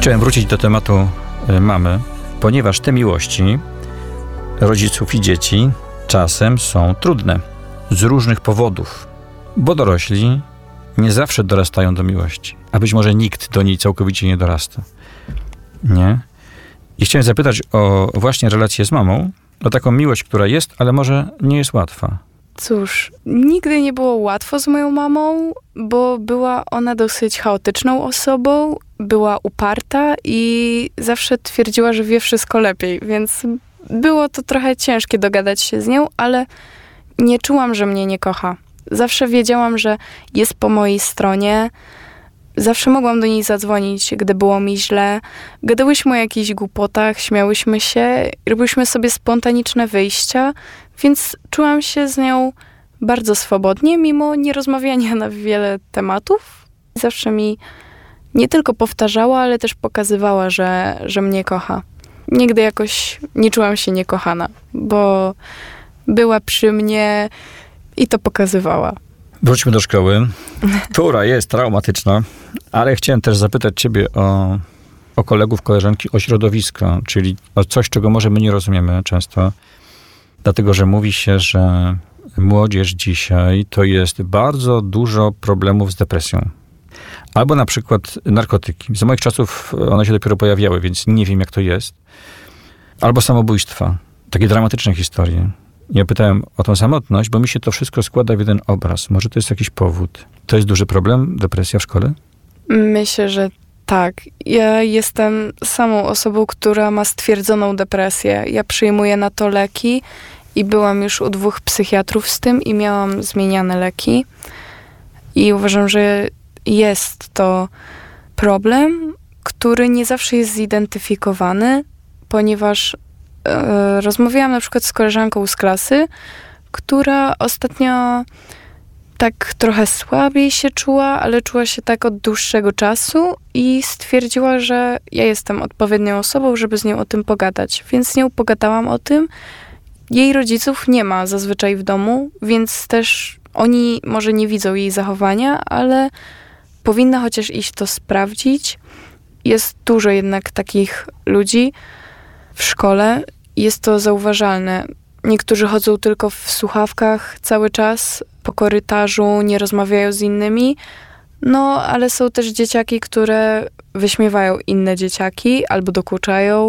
Chciałem wrócić do tematu mamy, ponieważ te miłości rodziców i dzieci czasem są trudne z różnych powodów, bo dorośli nie zawsze dorastają do miłości, a być może nikt do niej całkowicie nie dorasta. Nie? I chciałem zapytać o właśnie relację z mamą, o taką miłość, która jest, ale może nie jest łatwa. Cóż, nigdy nie było łatwo z moją mamą, bo była ona dosyć chaotyczną osobą, była uparta i zawsze twierdziła, że wie wszystko lepiej, więc było to trochę ciężkie dogadać się z nią, ale nie czułam, że mnie nie kocha. Zawsze wiedziałam, że jest po mojej stronie. Zawsze mogłam do niej zadzwonić, gdy było mi źle. Gadałyśmy o jakichś głupotach, śmiałyśmy się, robiłyśmy sobie spontaniczne wyjścia, więc czułam się z nią bardzo swobodnie, mimo nierozmawiania na wiele tematów. Zawsze mi nie tylko powtarzała, ale też pokazywała, że mnie kocha. Nigdy jakoś nie czułam się niekochana, bo była przy mnie i to pokazywała. Wróćmy do szkoły, która jest traumatyczna, ale chciałem też zapytać ciebie o kolegów, koleżanki, o środowisko, czyli o coś, czego może my nie rozumiemy często, dlatego, że mówi się, że młodzież dzisiaj to jest bardzo dużo problemów z depresją. Albo na przykład narkotyki. Za moich czasów one się dopiero pojawiały, więc nie wiem, jak to jest. Albo samobójstwa. Takie dramatyczne historie. Ja pytałem o tą samotność, bo mi się to wszystko składa w jeden obraz. Może to jest jakiś powód. To jest duży problem, depresja w szkole? Myślę, że tak. Ja jestem samą osobą, która ma stwierdzoną depresję. Ja przyjmuję na to leki i byłam już u 2 psychiatrów z tym i miałam zmieniane leki. I uważam, że jest to problem, który nie zawsze jest zidentyfikowany, ponieważ rozmawiałam na przykład z koleżanką z klasy, która ostatnio tak trochę słabiej się czuła, ale czuła się tak od dłuższego czasu i stwierdziła, że ja jestem odpowiednią osobą, żeby z nią o tym pogadać. Więc z nią pogadałam o tym. Jej rodziców nie ma zazwyczaj w domu, więc też oni może nie widzą jej zachowania, ale powinna chociaż iść to sprawdzić. Jest dużo jednak takich ludzi w szkole. Jest to zauważalne. Niektórzy chodzą tylko w słuchawkach cały czas po korytarzu, nie rozmawiają z innymi. No, ale są też dzieciaki, które wyśmiewają inne dzieciaki albo dokuczają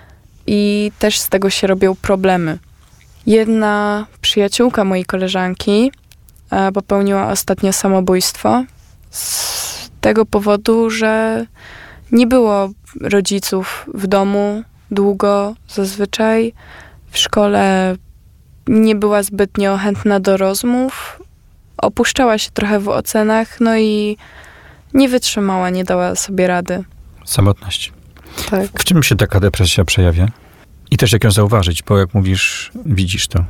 i też z tego się robią problemy. Jedna przyjaciółka mojej koleżanki popełniła ostatnio samobójstwo z tego powodu, że nie było rodziców w domu długo zazwyczaj. W szkole nie była zbytnio chętna do rozmów. Opuszczała się trochę w ocenach, no i nie wytrzymała, nie dała sobie rady. Samotność. Tak. W czym się taka depresja przejawia? I też jak ją zauważyć, bo jak mówisz, widzisz to.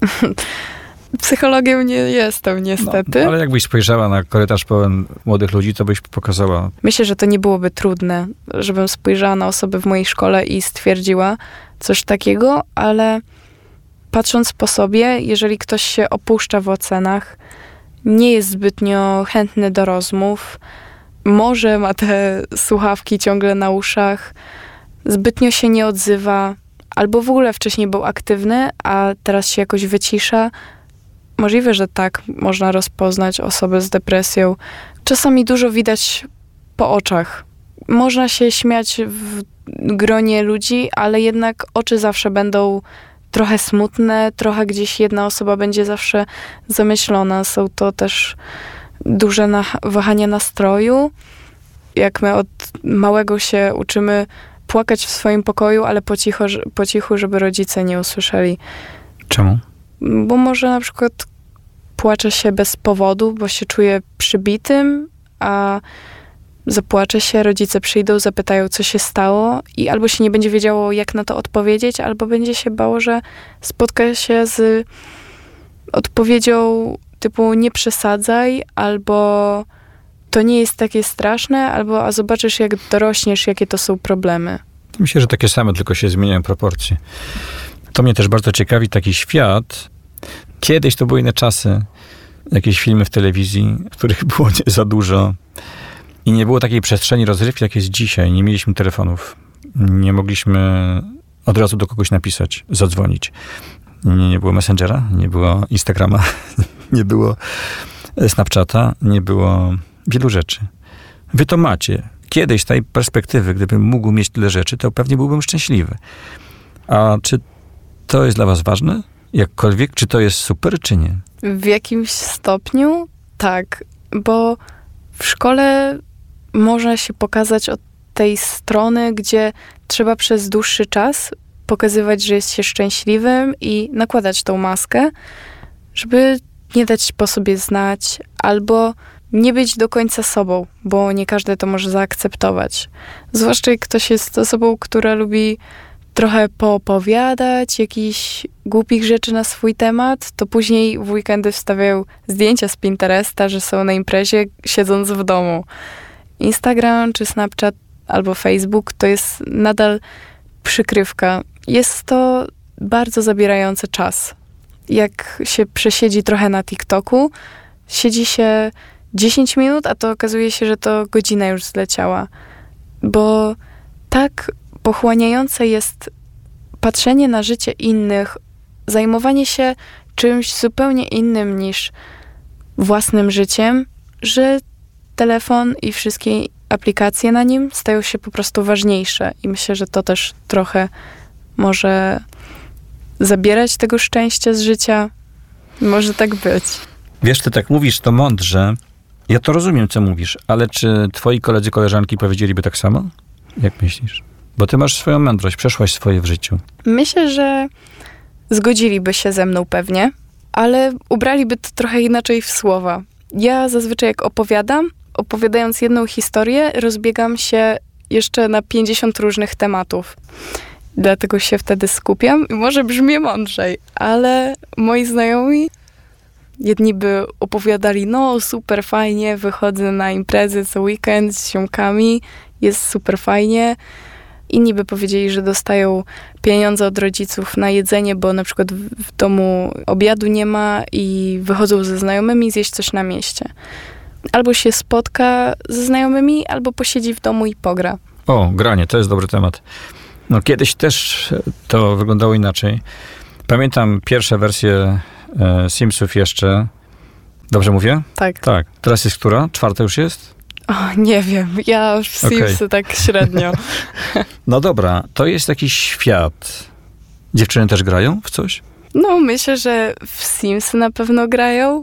Psychologiem nie jestem, niestety. No, ale jakbyś spojrzała na korytarz pełen młodych ludzi, to byś pokazała... Myślę, że to nie byłoby trudne, żebym spojrzała na osoby w mojej szkole i stwierdziła coś takiego, ale patrząc po sobie, jeżeli ktoś się opuszcza w ocenach, nie jest zbytnio chętny do rozmów, może ma te słuchawki ciągle na uszach, zbytnio się nie odzywa, albo w ogóle wcześniej był aktywny, a teraz się jakoś wycisza. Możliwe, że tak można rozpoznać osobę z depresją. Czasami dużo widać po oczach. Można się śmiać w gronie ludzi, ale jednak oczy zawsze będą trochę smutne, trochę gdzieś jedna osoba będzie zawsze zamyślona. Są to też duże wahania nastroju. Jak my od małego się uczymy płakać w swoim pokoju, ale po cichu, żeby rodzice nie usłyszeli. Czemu? Bo może na przykład płacze się bez powodu, bo się czuje przybitym, a zapłacze się, rodzice przyjdą, zapytają, co się stało i albo się nie będzie wiedziało, jak na to odpowiedzieć, albo będzie się bało, że spotka się z odpowiedzią typu nie przesadzaj, albo to nie jest takie straszne, albo a zobaczysz, jak dorośniesz, jakie to są problemy. Myślę, że takie same, tylko się zmieniają proporcje. To mnie też bardzo ciekawi taki świat. Kiedyś to były inne czasy. Jakieś filmy w telewizji, których było nie za dużo. I nie było takiej przestrzeni rozrywki, jak jest dzisiaj. Nie mieliśmy telefonów. Nie mogliśmy od razu do kogoś napisać, zadzwonić. Nie było Messengera, nie było Instagrama, nie było Snapchata, nie było wielu rzeczy. Wy to macie. Kiedyś z tej perspektywy, gdybym mógł mieć tyle rzeczy, to pewnie byłbym szczęśliwy. A czy to jest dla was ważne? Jakkolwiek? Czy to jest super, czy nie? W jakimś stopniu tak, bo w szkole można się pokazać od tej strony, gdzie trzeba przez dłuższy czas pokazywać, że jest się szczęśliwym i nakładać tą maskę, żeby nie dać po sobie znać, albo nie być do końca sobą, bo nie każdy to może zaakceptować. Zwłaszcza jak ktoś jest osobą, która lubi trochę poopowiadać jakichś głupich rzeczy na swój temat, to później w weekendy wstawiają zdjęcia z Pinteresta, że są na imprezie, siedząc w domu. Instagram czy Snapchat albo Facebook to jest nadal przykrywka. Jest to bardzo zabierający czas. Jak się przesiedzi trochę na TikToku, siedzi się 10 minut, a to okazuje się, że to godzina już zleciała. Bo tak pochłaniające jest patrzenie na życie innych, zajmowanie się czymś zupełnie innym niż własnym życiem, że telefon i wszystkie aplikacje na nim stają się po prostu ważniejsze. I myślę, że to też trochę może zabierać tego szczęścia z życia. Może tak być. Wiesz, ty tak mówisz to mądrze. Ja to rozumiem, co mówisz, ale czy twoi koledzy, koleżanki powiedzieliby tak samo? Jak myślisz? Bo ty masz swoją mądrość, przeszłaś swoje w życiu. Myślę, że zgodziliby się ze mną pewnie, ale ubraliby to trochę inaczej w słowa. Ja zazwyczaj jak opowiadając jedną historię, rozbiegam się jeszcze na 50 różnych tematów. Dlatego się wtedy skupiam i może brzmi mądrzej, ale moi znajomi, jedni by opowiadali, no super fajnie, wychodzę na imprezy co weekend z ziomkami, jest super fajnie. Inni by powiedzieli, że dostają pieniądze od rodziców na jedzenie, bo na przykład w domu obiadu nie ma i wychodzą ze znajomymi zjeść coś na mieście. Albo się spotka ze znajomymi, albo posiedzi w domu i pogra. O, granie, to jest dobry temat. No kiedyś też to wyglądało inaczej. Pamiętam pierwsze wersje Simsów jeszcze. Dobrze mówię? Tak. Tak. Teraz jest która? 4 już jest? O, nie wiem. Ja już w Simsy tak średnio. No dobra, to jest jakiś świat. Dziewczyny też grają w coś? No, myślę, że w Simsy na pewno grają.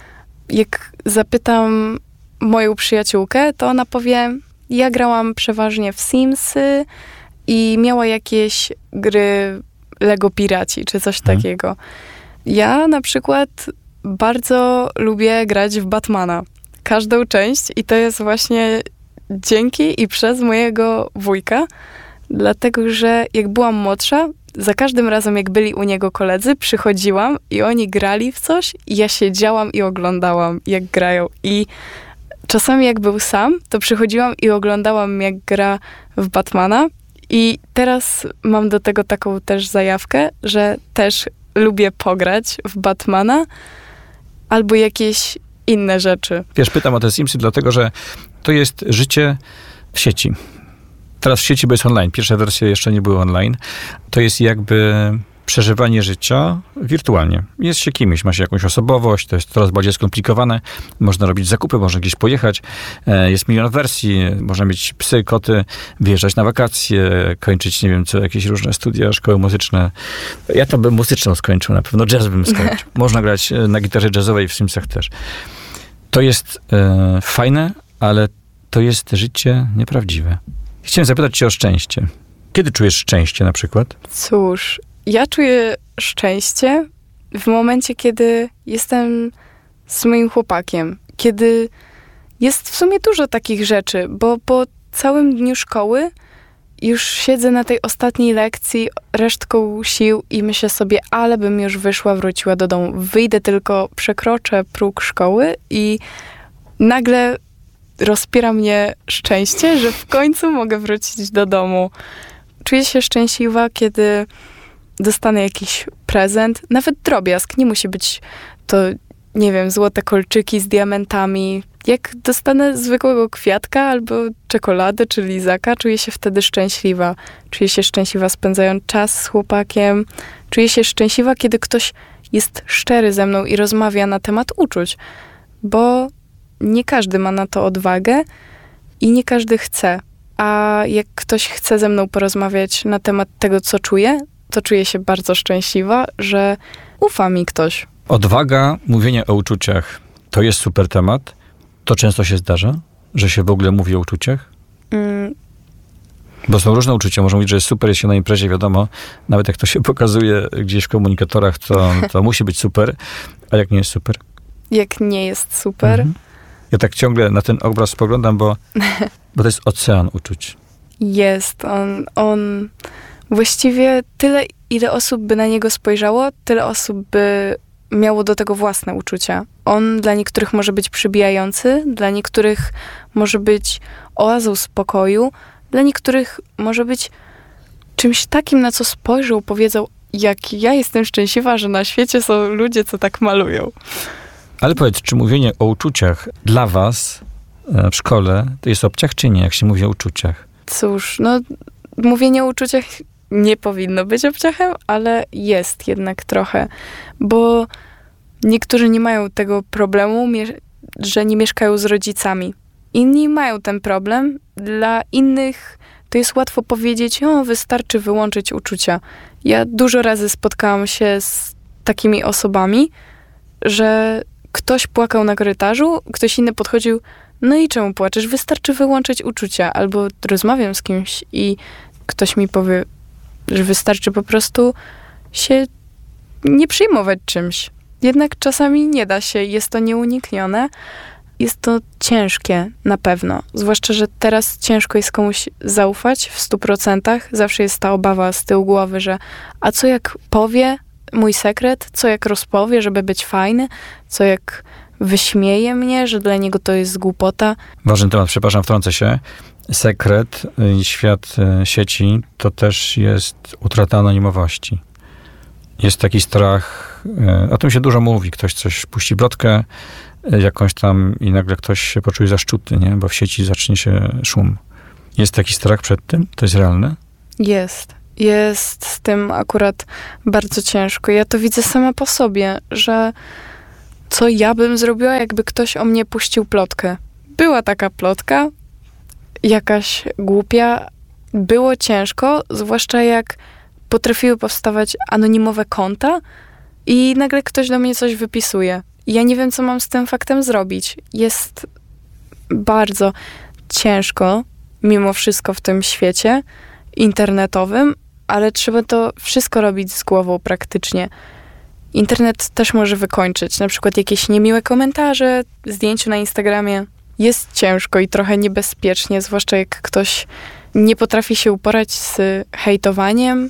Jak zapytam moją przyjaciółkę, to ona powie, ja grałam przeważnie w Simsy i miała jakieś gry Lego Piraci, czy coś takiego. Ja na przykład bardzo lubię grać w Batmana. Każdą część i to jest właśnie dzięki i przez mojego wujka, dlatego, że jak byłam młodsza, za każdym razem jak byli u niego koledzy, przychodziłam i oni grali w coś i ja siedziałam i oglądałam, jak grają. I czasami jak był sam, to przychodziłam i oglądałam, jak gra w Batmana. I teraz mam do tego taką też zajawkę, że też lubię pograć w Batmana albo jakieś inne rzeczy. Wiesz, pytam o te Simsy, dlatego, że to jest życie w sieci. Teraz w sieci, bo jest online. Pierwsze wersje jeszcze nie były online. To jest jakby przeżywanie życia wirtualnie. Jest się kimś, ma się jakąś osobowość, to jest coraz bardziej skomplikowane. Można robić zakupy, można gdzieś pojechać. Jest milion wersji, można mieć psy, koty, wyjeżdżać na wakacje, kończyć, nie wiem co, jakieś różne studia, szkoły muzyczne. Ja to bym muzyczną skończył, na pewno jazz bym skończył. Można grać na gitarze jazzowej w Simsach też. To jest fajne, ale to jest życie nieprawdziwe. Chciałem zapytać cię o szczęście. Kiedy czujesz szczęście na przykład? Cóż, ja czuję szczęście w momencie, kiedy jestem z moim chłopakiem. Kiedy jest w sumie dużo takich rzeczy, bo po całym dniu szkoły już siedzę na tej ostatniej lekcji resztką sił i myślę sobie, ale bym już wyszła, wróciła do domu. Wyjdę tylko, przekroczę próg szkoły i nagle rozpiera mnie szczęście, że w końcu mogę wrócić do domu. Czuję się szczęśliwa, kiedy dostanę jakiś prezent, nawet drobiazg. Nie musi być to, nie wiem, złote kolczyki z diamentami. Jak dostanę zwykłego kwiatka albo czekoladę czy lizaka, czuję się wtedy szczęśliwa. Czuję się szczęśliwa spędzając czas z chłopakiem. Czuję się szczęśliwa, kiedy ktoś jest szczery ze mną i rozmawia na temat uczuć. Bo nie każdy ma na to odwagę i nie każdy chce. A jak ktoś chce ze mną porozmawiać na temat tego, co czuję, to czuję się bardzo szczęśliwa, że ufa mi ktoś. Odwaga, mówienie o uczuciach, to jest super temat. To często się zdarza, że się w ogóle mówi o uczuciach? Bo są różne uczucia. Można mówić, że jest super, jest się na imprezie, wiadomo. Nawet jak to się pokazuje gdzieś w komunikatorach, to musi być super. A jak nie jest super? Jak nie jest super? Ja tak ciągle na ten obraz spoglądam, bo to jest ocean uczuć. Jest. On właściwie tyle, ile osób by na niego spojrzało, tyle osób by miało do tego własne uczucia. On dla niektórych może być przybijający, dla niektórych może być oazą spokoju, dla niektórych może być czymś takim, na co spojrzą, powiedzą, jak ja jestem szczęśliwa, że na świecie są ludzie, co tak malują. Ale powiedz, czy mówienie o uczuciach dla was w szkole to jest obciach, czy nie, jak się mówi o uczuciach? Cóż, mówienie o uczuciach nie powinno być obciachem, ale jest jednak trochę, bo niektórzy nie mają tego problemu, że nie mieszkają z rodzicami. Inni mają ten problem. Dla innych to jest łatwo powiedzieć, wystarczy wyłączyć uczucia. Ja dużo razy spotkałam się z takimi osobami, że ktoś płakał na korytarzu, ktoś inny podchodził, no i czemu płaczesz? Wystarczy wyłączyć uczucia. Albo rozmawiam z kimś i ktoś mi powie, że wystarczy po prostu się nie przejmować czymś. Jednak czasami nie da się, jest to nieuniknione. Jest to ciężkie, na pewno. Zwłaszcza, że teraz ciężko jest komuś zaufać w 100%. Zawsze jest ta obawa z tyłu głowy, że a co jak powie mój sekret? Co jak rozpowie, żeby być fajny? Co jak wyśmieje mnie, że dla niego to jest głupota? Ważny temat, przepraszam, wtrącę się. Sekret i świat sieci to też jest utrata anonimowości. Jest taki strach, o tym się dużo mówi. Ktoś coś puści plotkę jakąś tam i nagle ktoś się poczuje zaszczuty, nie? Bo w sieci zacznie się szum. Jest taki strach przed tym? To jest realne? Jest. Jest z tym akurat bardzo ciężko. Ja to widzę sama po sobie, że co ja bym zrobiła, jakby ktoś o mnie puścił plotkę. Była taka plotka, jakaś głupia. Było ciężko, zwłaszcza jak potrafiły powstawać anonimowe konta i nagle ktoś do mnie coś wypisuje. Ja nie wiem, co mam z tym faktem zrobić. Jest bardzo ciężko, mimo wszystko w tym świecie internetowym, ale trzeba to wszystko robić z głową praktycznie. Internet też może wykończyć, na przykład jakieś niemiłe komentarze, zdjęciu na Instagramie. Jest ciężko i trochę niebezpiecznie, zwłaszcza jak ktoś nie potrafi się uporać z hejtowaniem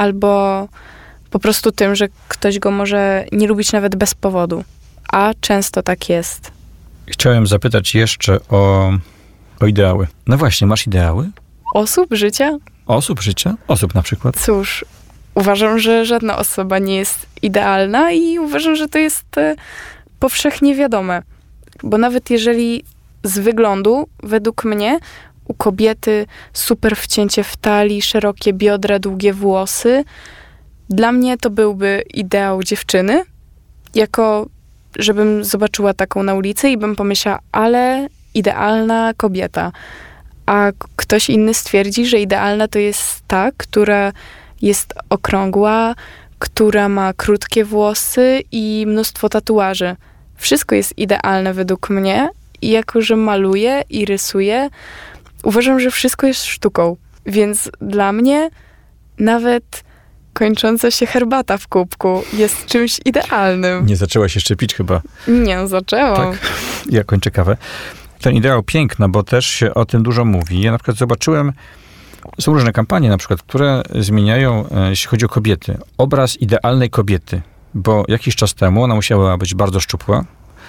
albo po prostu tym, że ktoś go może nie lubić nawet bez powodu. A często tak jest. Chciałem zapytać jeszcze o ideały. No właśnie, masz ideały? Osób życia? Osób życia? Osób na przykład? Cóż, uważam, że żadna osoba nie jest idealna i uważam, że to jest powszechnie wiadome. Bo nawet jeżeli z wyglądu, według mnie, u kobiety super wcięcie w talii, szerokie biodra, długie włosy, dla mnie to byłby ideał dziewczyny, jako żebym zobaczyła taką na ulicy i bym pomyślała, ale idealna kobieta. A ktoś inny stwierdzi, że idealna to jest ta, która jest okrągła, która ma krótkie włosy i mnóstwo tatuaży. Wszystko jest idealne według mnie i jako, że maluję i rysuję, uważam, że wszystko jest sztuką. Więc dla mnie nawet kończąca się herbata w kubku jest czymś idealnym. Nie zaczęłaś jeszcze pić chyba. Nie, zaczęłam. Tak, ja kończę kawę. Ten ideał piękny, bo też się o tym dużo mówi. Ja na przykład zobaczyłem, są różne kampanie na przykład, które zmieniają, jeśli chodzi o kobiety, obraz idealnej kobiety, bo jakiś czas temu ona musiała być bardzo szczupła,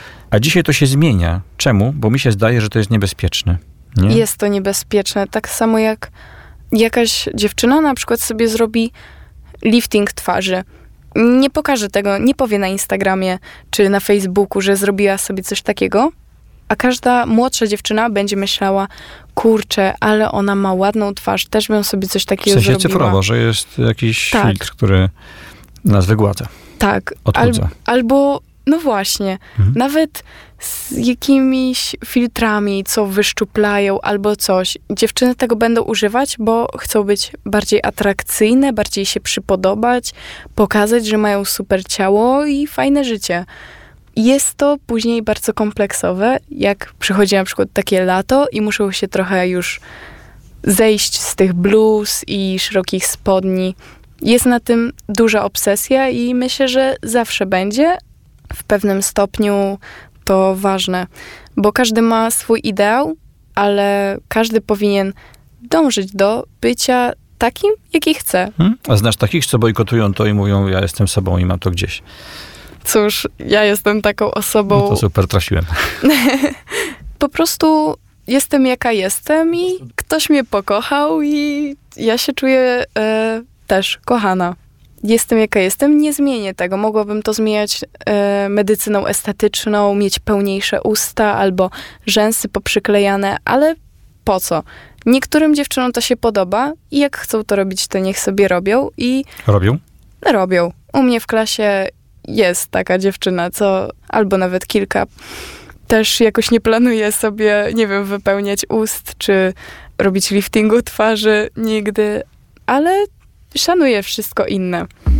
a dzisiaj to się zmienia. Czemu? Bo mi się zdaje, że to jest niebezpieczne. Nie? Jest to niebezpieczne. Tak samo jak jakaś dziewczyna na przykład sobie zrobi lifting twarzy. Nie pokaże tego, nie powie na Instagramie czy na Facebooku, że zrobiła sobie coś takiego, A każda młodsza dziewczyna będzie myślała, kurczę, ale ona ma ładną twarz, też bym sobie coś W takiego sensie zrobiła. cyfrowo, że jest jakiś Tak. filtr, który nas wygładza, Tak. odchudza. Albo, no właśnie, nawet z jakimiś filtrami, co wyszczuplają albo coś. Dziewczyny tego będą używać, bo chcą być bardziej atrakcyjne, bardziej się przypodobać, pokazać, że mają super ciało i fajne życie. Jest to później bardzo kompleksowe, jak przychodzi na przykład takie lato i muszą się trochę już zejść z tych bluz i szerokich spodni. Jest na tym duża obsesja i myślę, że zawsze będzie. W pewnym stopniu to ważne, bo każdy ma swój ideał, ale każdy powinien dążyć do bycia takim, jaki chce. A znasz takich, co bojkotują to i mówią, ja jestem sobą i mam to gdzieś. Cóż, ja jestem taką osobą... No to super, trafiłem. Po prostu jestem jaka jestem i ktoś mnie pokochał i ja się czuję też kochana. Jestem jaka jestem, nie zmienię tego. Mogłabym to zmieniać medycyną estetyczną, mieć pełniejsze usta albo rzęsy poprzyklejane, ale po co? Niektórym dziewczynom to się podoba i jak chcą to robić, to niech sobie robią i Robią? robią. U mnie w klasie jest taka dziewczyna, co albo nawet kilka. Też jakoś nie planuję sobie, nie wiem, wypełniać ust, czy robić liftingu twarzy nigdy, ale szanuję wszystko inne.